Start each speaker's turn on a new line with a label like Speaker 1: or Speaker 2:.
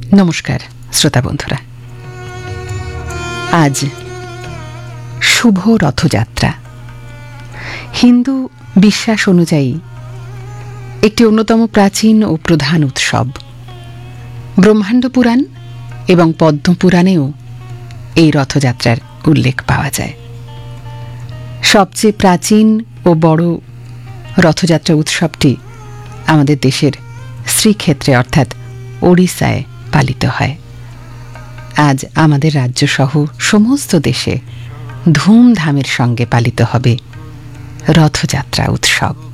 Speaker 1: নমস্কার শ্রোতা বন্ধুরা, আজ শুভ রথযাত্রা। হিন্দু বিশ্বাস অনুযায়ী একটি অন্যতম প্রাচীন ও প্রধান উৎসব। ব্রহ্মাণ্ড পুরাণ এবং পদ্মপুরাণেও এই রথযাত্রার উল্লেখ পাওয়া যায়। সবচেয়ে প্রাচীন ও বড় রথযাত্রা উৎসবটি আমাদের দেশের শ্রীক্ষেত্রে অর্থাৎ ওড়িশায় পালিত হয়। আজ আমাদের রাজ্যসহ সমস্ত দেশে ধুমধামের সঙ্গে পালিত হবে রথযাত্রা উৎসব।